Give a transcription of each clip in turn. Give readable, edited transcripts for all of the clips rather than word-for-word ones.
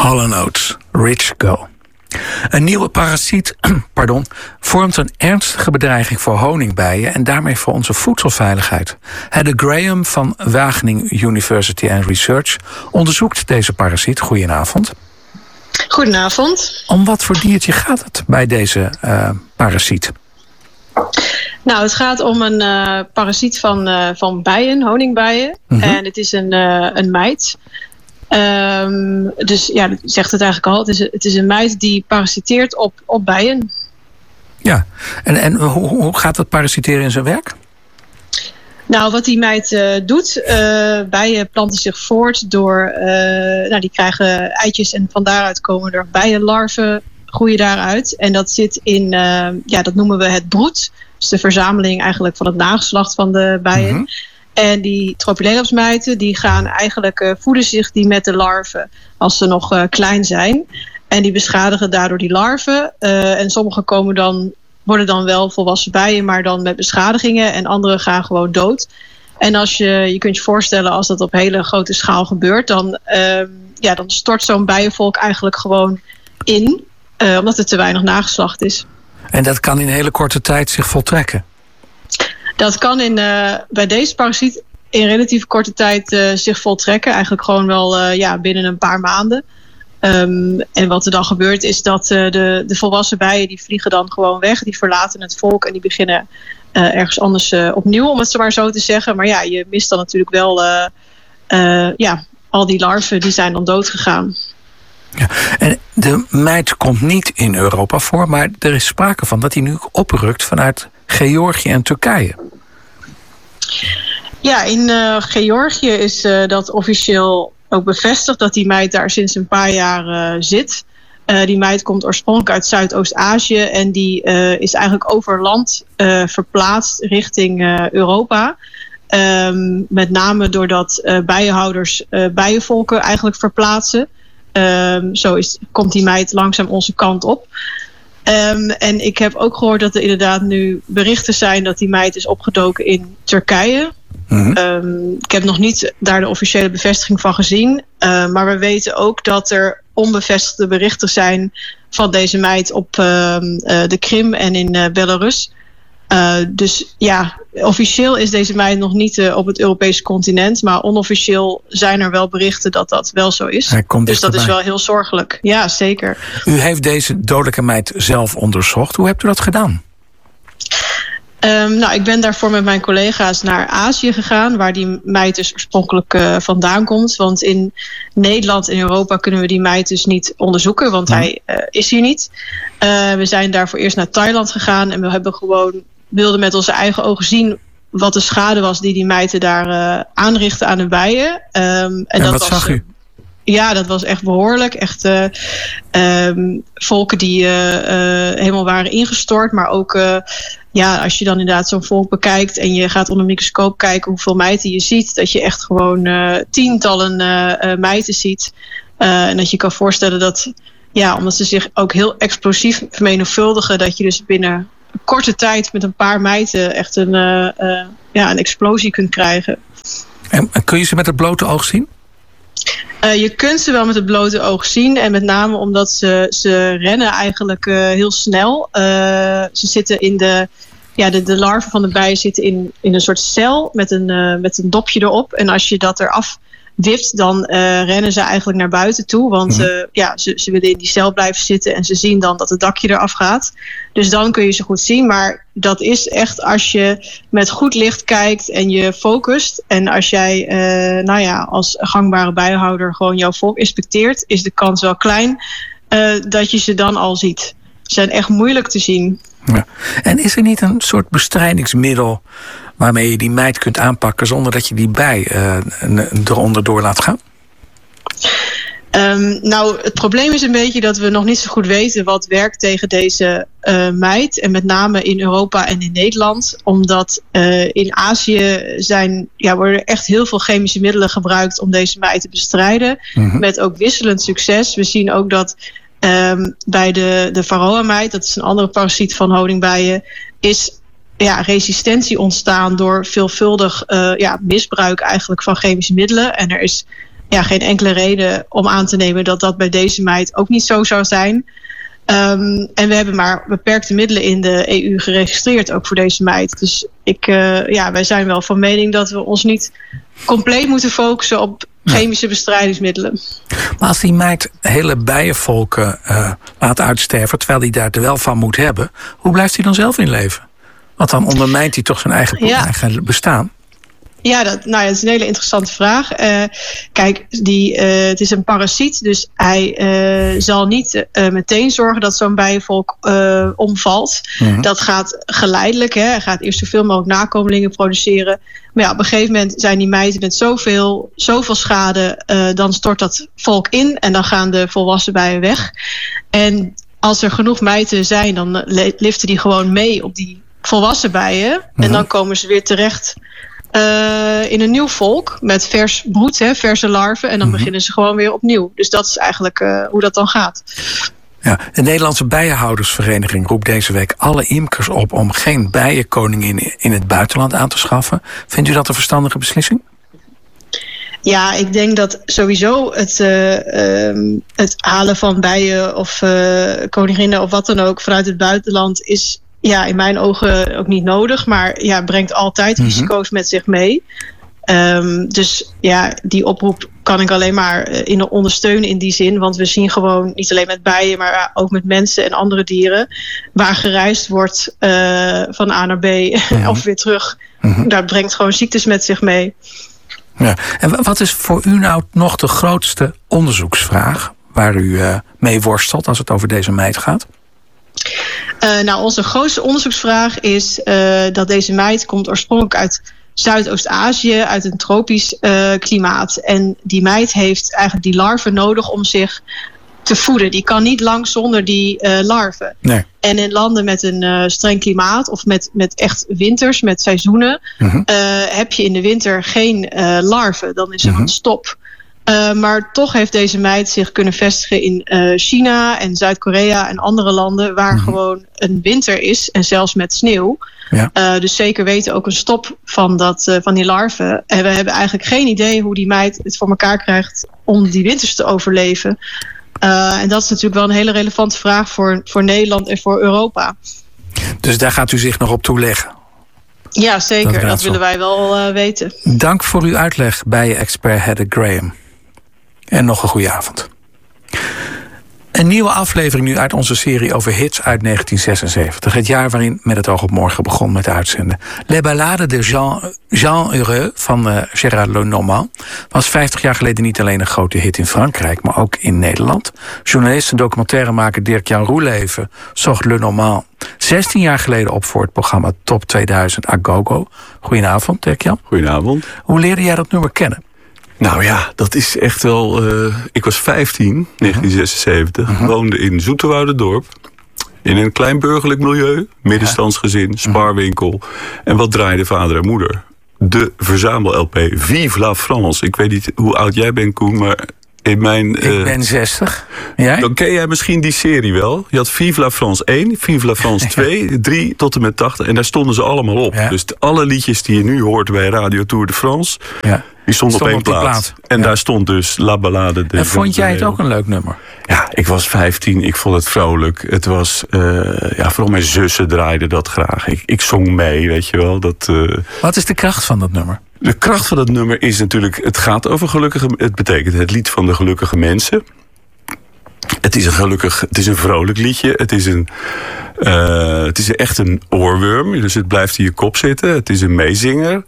Hall & Oates, Rich Go. Een nieuwe parasiet vormt een ernstige bedreiging voor honingbijen en daarmee voor onze voedselveiligheid. Heather Graham van Wageningen University and Research onderzoekt deze parasiet. Goedenavond. Goedenavond. Om wat voor diertje gaat het bij deze parasiet? Nou, het gaat om een parasiet van bijen, honingbijen. Mm-hmm. En het is een mijt. Dus ja, dat zegt het eigenlijk al. Het is een mijt die parasiteert op bijen. Ja, en hoe gaat het parasiteren in zijn werk? Nou, wat die mijt doet, bijen planten zich voort door... die krijgen eitjes en van daaruit komen er bijenlarven, groeien daaruit. En dat zit in, dat noemen we het broed. Dus de verzameling eigenlijk van het nageslacht van de bijen. Mm-hmm. En die Tropilelapsmijten die gaan eigenlijk voeden zich die met de larven als ze nog klein zijn. En die beschadigen daardoor die larven. En sommige worden dan wel volwassen bijen, maar dan met beschadigingen. En andere gaan gewoon dood. En als je kunt je voorstellen als dat op hele grote schaal gebeurt, dan stort zo'n bijenvolk eigenlijk gewoon in. Omdat er te weinig nageslacht is. En dat kan in een hele korte tijd zich voltrekken? Dat kan bij deze parasiet in relatief korte tijd zich voltrekken. Eigenlijk gewoon wel binnen een paar maanden. En wat er dan gebeurt is dat de volwassen bijen die vliegen dan gewoon weg. Die verlaten het volk en die beginnen ergens anders opnieuw, om het zo maar zo te zeggen. Maar ja, je mist dan natuurlijk wel al die larven die zijn dan dood gegaan. Ja, en de mijt komt niet in Europa voor, maar er is sprake van dat hij nu oprukt vanuit Georgië en Turkije. Ja, in Georgië is dat officieel ook bevestigd dat die mijt daar sinds een paar jaar zit. Die mijt komt oorspronkelijk uit Zuidoost-Azië en die is eigenlijk over land verplaatst richting Europa. Met name doordat bijenhouders bijenvolken eigenlijk verplaatsen. Komt die mijt langzaam onze kant op. En ik heb ook gehoord dat er inderdaad nu berichten zijn dat die mijt is opgedoken in Turkije. Mm-hmm. Ik heb nog niet daar de officiële bevestiging van gezien. Maar we weten ook dat er onbevestigde berichten zijn van deze mijt op de Krim en in Belarus. Dus ja, officieel is deze mijt nog niet op het Europese continent. Maar onofficieel zijn er wel berichten dat dat wel zo is. Dus dat is wel heel zorgelijk. Ja, zeker. U heeft deze dodelijke mijt zelf onderzocht. Hoe hebt u dat gedaan? Ik ben daarvoor met mijn collega's naar Azië gegaan, waar die mijt dus oorspronkelijk vandaan komt. Want in Nederland en Europa kunnen we die mijt dus niet onderzoeken, want hij is hier niet. We zijn daarvoor eerst naar Thailand gegaan en we wilden met onze eigen ogen zien wat de schade was die mijten daar aanrichten aan de bijen. En wat zag u? Ja, dat was echt behoorlijk. Echt volken die helemaal waren ingestort. Maar ook als je dan inderdaad zo'n volk bekijkt en je gaat onder een microscoop kijken hoeveel mijten je ziet. Dat je echt gewoon tientallen mijten ziet. En dat je kan voorstellen dat, omdat ze zich ook heel explosief vermenigvuldigen, dat je dus binnen korte tijd met een paar mijten echt een explosie kunt krijgen. En kun je ze met het blote oog zien? Je kunt ze wel met het blote oog zien. En met name omdat ze rennen eigenlijk heel snel. Ze zitten in de larven van de bijen zitten in een soort cel met een dopje erop. En als je dat eraf wipt, dan rennen ze eigenlijk naar buiten toe. Want ze willen in die cel blijven zitten en ze zien dan dat het dakje eraf gaat. Dus dan kun je ze goed zien. Maar dat is echt als je met goed licht kijkt en je focust. En als jij als gangbare bijenhouder gewoon jouw volk inspecteert, is de kans wel klein dat je ze dan al ziet. Ze zijn echt moeilijk te zien. Ja. En is er niet een soort bestrijdingsmiddel waarmee je die mijt kunt aanpakken zonder dat je die bij eronder door laat gaan? Het probleem is een beetje dat we nog niet zo goed weten wat werkt tegen deze mijt. En met name in Europa en in Nederland. Omdat in Azië worden er echt heel veel chemische middelen gebruikt om deze mijt te bestrijden. Mm-hmm. Met ook wisselend succes. We zien ook dat bij de varroa-mijt, dat is een andere parasiet van honingbijen, is resistentie ontstaan door veelvuldig misbruik eigenlijk van chemische middelen. En er is geen enkele reden om aan te nemen dat dat bij deze meid ook niet zo zou zijn. En we hebben maar beperkte middelen in de EU geregistreerd, ook voor deze meid. Dus wij zijn wel van mening dat we ons niet compleet moeten focussen op chemische bestrijdingsmiddelen. Maar als die meid hele bijenvolken laat uitsterven, terwijl hij daar er wel van moet hebben, hoe blijft hij dan zelf in leven? Want dan ondermijnt hij toch zijn eigen bestaan. Ja, dat is een hele interessante vraag. Kijk, het is een parasiet, dus hij zal niet meteen zorgen dat zo'n bijenvolk omvalt. Mm-hmm. Dat gaat geleidelijk. Hij gaat eerst zoveel mogelijk nakomelingen produceren. Maar ja, op een gegeven moment zijn die meiden met zoveel schade, dan stort dat volk in en dan gaan de volwassen bijen weg. En als er genoeg meiden zijn, dan liften die gewoon mee op die volwassen bijen. Mm-hmm. En dan komen ze weer terecht in een nieuw volk met vers broed, verse larven. En dan beginnen ze gewoon weer opnieuw. Dus dat is eigenlijk hoe dat dan gaat. Ja, de Nederlandse Bijenhoudersvereniging roept deze week alle imkers op om geen bijenkoningin in het buitenland aan te schaffen. Vindt u dat een verstandige beslissing? Ja, ik denk dat sowieso het halen van bijen of koninginnen of wat dan ook vanuit het buitenland is in mijn ogen ook niet nodig, maar brengt altijd risico's met zich mee. Dus die oproep kan ik alleen maar ondersteunen in die zin. Want we zien gewoon niet alleen met bijen, maar ook met mensen en andere dieren, waar gereisd wordt van A naar B of weer terug. Dat brengt gewoon ziektes met zich mee. Ja. En wat is voor u nou nog de grootste onderzoeksvraag waar u mee worstelt als het over deze meid gaat? Onze grootste onderzoeksvraag is dat deze meid komt oorspronkelijk uit Zuidoost-Azië, uit een tropisch klimaat. En die meid heeft eigenlijk die larven nodig om zich te voeden. Die kan niet lang zonder die larven. Nee. En in landen met een streng klimaat of met echt winters, met seizoenen, heb je in de winter geen larven. Dan is er een stop. Maar toch heeft deze meid zich kunnen vestigen in China en Zuid-Korea en andere landen waar gewoon een winter is en zelfs met sneeuw. Ja. Dus zeker weten ook een stop van die larven. En we hebben eigenlijk geen idee hoe die meid het voor elkaar krijgt om die winters te overleven. En dat is natuurlijk wel een hele relevante vraag voor Nederland en voor Europa. Dus daar gaat u zich nog op toeleggen? Ja, zeker. Dat willen wij wel weten. Dank voor uw uitleg bij expert Heather Graham. En nog een goede avond. Een nieuwe aflevering nu uit onze serie over hits uit 1976. Het jaar waarin Met het oog op morgen begon met uitzenden. Les Ballades de Jean Heureux van Gérard Lenormand was 50 jaar geleden niet alleen een grote hit in Frankrijk, maar ook in Nederland. Journalist en documentairemaker Dirk-Jan Roeleven zocht Lenormand 16 jaar geleden op voor het programma Top 2000 à Gogo. Goedenavond, Dirk-Jan. Goedenavond. Hoe leerde jij dat nummer kennen? Nou ja, dat is echt wel. Ik was 15, 1976, woonde in Zoeterwouderdorp. In een klein burgerlijk milieu, middenstandsgezin, spaarwinkel. En wat draaide vader en moeder? De verzamel-LP Vive la France. Ik weet niet hoe oud jij bent, Koen, maar in mijn... Ik ben 60. Jij? Dan ken jij misschien die serie wel. Je had Vive la France 1, Vive la France 2, 3 tot en met 80. En daar stonden ze allemaal op. Ja. Dus alle liedjes die je nu hoort bij Radio Tour de France, die stonden op één plaat. En daar stond dus La Ballade de... En vond jij het ook een leuk nummer? Ja, ik was 15, ik vond het vrolijk. Het was, vooral mijn zussen draaiden dat graag. Ik zong mee, weet je wel. Wat is de kracht van dat nummer? De kracht van dat nummer is natuurlijk, het gaat over gelukkige... Het betekent het lied van de gelukkige mensen. Het is een vrolijk liedje. Het is echt een oorworm. Dus het blijft in je kop zitten. Het is een meezinger.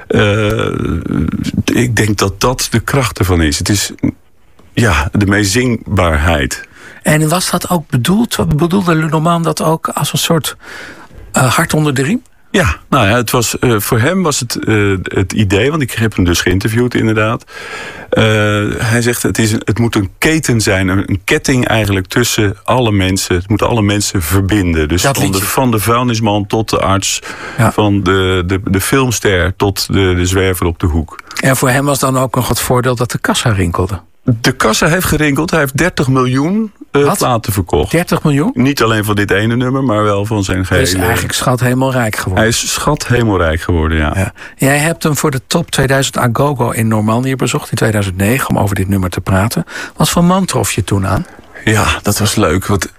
Ik denk dat dat de kracht ervan is. Het is de meezingbaarheid. En was dat ook bedoelde Lenormand dat ook als een soort hart onder de riem? Ja, nou ja, het was, voor hem was het idee, want ik heb hem dus geïnterviewd inderdaad. Hij zegt, het moet een keten zijn, een ketting eigenlijk tussen alle mensen. Het moet alle mensen verbinden. Dus van de vuilnisman tot de arts, van de filmster tot de zwerver op de hoek. En voor hem was dan ook nog het voordeel dat de kassa rinkelde. De kassa heeft gerinkeld. Hij heeft 30 miljoen platen verkocht. 30 miljoen? Niet alleen van dit ene nummer, maar wel van zijn gehele... Hij is eigenlijk schat hemelrijk geworden. Hij is schat hemelrijk geworden, ja. Jij hebt hem voor de top 2000 Agogo in Normandië bezocht in 2009... om over dit nummer te praten. Wat voor man trof je toen aan? Ja, dat was leuk. Want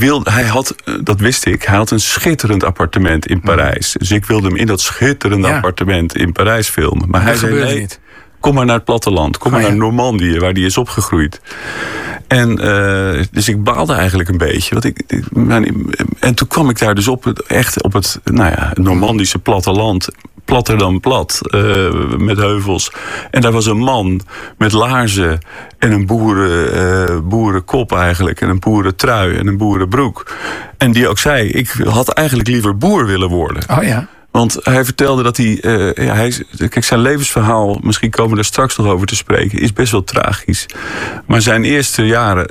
dat wist ik, hij had een schitterend appartement in Parijs. Dus ik wilde hem in dat schitterende appartement in Parijs filmen. Maar hij zei nee, niet. Kom maar naar het platteland. Kom maar naar Normandië, waar die is opgegroeid. En dus ik baalde eigenlijk een beetje. En toen kwam ik daar dus op het Normandische platteland. Platter dan plat, met heuvels. En daar was een man met laarzen en een boerenkop eigenlijk. En een boerentrui en een boerenbroek. En die ook zei, ik had eigenlijk liever boer willen worden. Oh ja. Want hij vertelde dat kijk, zijn levensverhaal, misschien komen we er straks nog over te spreken, is best wel tragisch. Maar zijn eerste jaren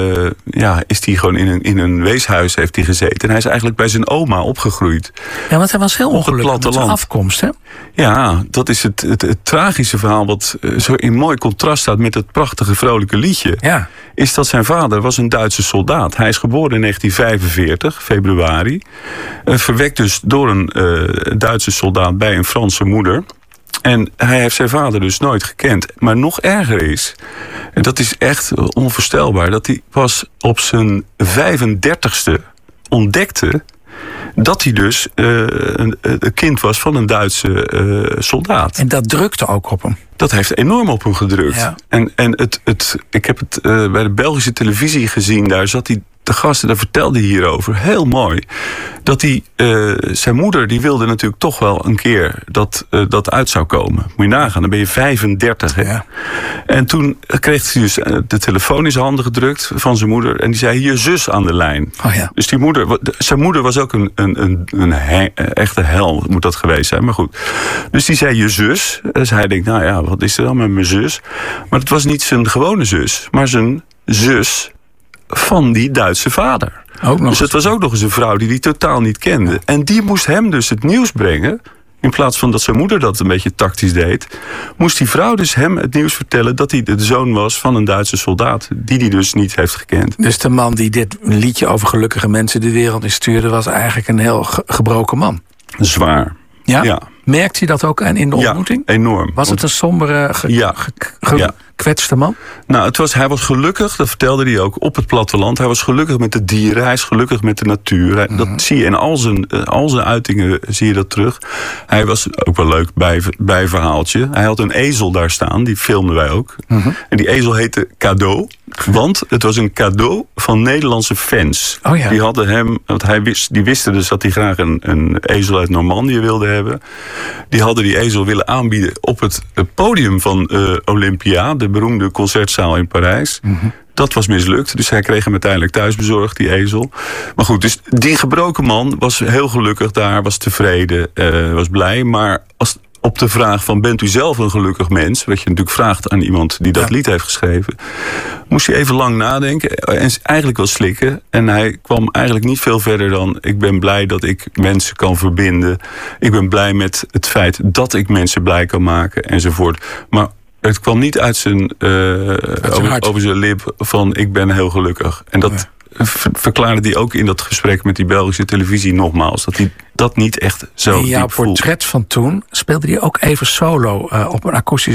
is hij gewoon in een weeshuis heeft hij gezeten. En hij is eigenlijk bij zijn oma opgegroeid. Ja, want hij was heel ongelukkig met zijn afkomst, hè? Ja, dat is het tragische verhaal wat zo in mooi contrast staat met het prachtige vrolijke liedje. Ja. Is dat zijn vader was een Duitse soldaat. Hij is geboren in 1945, februari. Verwekt dus door een Duitse soldaat bij een Franse moeder. En hij heeft zijn vader dus nooit gekend. Maar nog erger is, en dat is echt onvoorstelbaar, dat hij pas op zijn 35ste ontdekte dat hij dus een kind was van een Duitse soldaat. En dat drukte ook op hem. Dat heeft enorm op hem gedrukt. Ja. En ik heb het bij de Belgische televisie gezien. Daar zat hij te gast en daar vertelde hij hierover. Heel mooi. Dat zijn moeder die wilde natuurlijk toch wel een keer dat uit zou komen. Moet je nagaan, dan ben je 35. Hè? Ja. En toen kreeg hij dus de telefoon in zijn handen gedrukt van zijn moeder. En die zei, je zus aan de lijn. Oh ja. Dus zijn moeder was ook een echte hel, moet dat geweest zijn. Maar goed. Dus die zei, je zus. Dus hij denkt, nou ja, wat is er dan met mijn zus? Maar het was niet zijn gewone zus, maar zijn zus van die Duitse vader. Dus het was ook nog eens een vrouw die totaal niet kende. Ja. En die moest hem dus het nieuws brengen. In plaats van dat zijn moeder dat een beetje tactisch deed, moest die vrouw dus hem het nieuws vertellen dat hij de zoon was van een Duitse soldaat, die hij dus niet heeft gekend. Dus de man die dit liedje over gelukkige mensen de wereld in stuurde, was eigenlijk een heel gebroken man. Zwaar. Ja? Merkt hij dat ook in de ontmoeting? Ja, enorm. Was het een sombere, gekwetste man? Nou, hij was gelukkig, dat vertelde hij ook, op het platteland. Hij was gelukkig met de dieren, hij is gelukkig met de natuur. Dat zie je in al zijn uitingen, zie je dat terug. Hij was ook wel leuk bijverhaaltje. Hij had een ezel daar staan, die filmden wij ook. En die ezel heette Cadeau. Want het was een cadeau van Nederlandse fans. Oh ja. Die hadden hem, want die wisten dus dat hij graag een ezel uit Normandië wilde hebben. Die hadden die ezel willen aanbieden op het podium van Olympia, de beroemde concertzaal in Parijs. Dat was mislukt, dus hij kreeg hem uiteindelijk thuis bezorgd, die ezel. Maar goed, dus die gebroken man was heel gelukkig daar, was tevreden, was blij. Maar op de vraag van, bent u zelf een gelukkig mens? Wat je natuurlijk vraagt aan iemand die dat lied heeft geschreven. Moest hij even lang nadenken en eigenlijk wel slikken. En hij kwam eigenlijk niet veel verder dan, ik ben blij dat ik mensen kan verbinden. Ik ben blij met het feit dat ik mensen blij kan maken enzovoort. Maar het kwam niet uit zijn over zijn lip van, ik ben heel gelukkig. En dat verklaarde hij ook in dat gesprek met die Belgische televisie nogmaals. Dat hij dat niet echt zo diep voelt. In jouw portret van toen speelde hij ook even solo op een akoestische